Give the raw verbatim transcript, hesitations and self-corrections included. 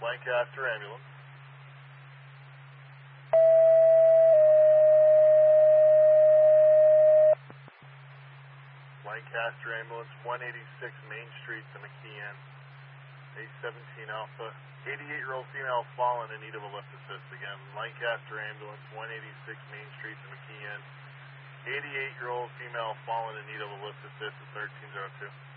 Lancaster ambulance. Lancaster ambulance, one eighty-six Main Street to McKeon. A seventeen Alpha, eighty-eight-year-old female fallen in need of a lift assist. Again, Lancaster ambulance, one eighty-six Main Street to McKeon. eighty-eight-year-old female fallen in need of a lift assist at thirteen oh two.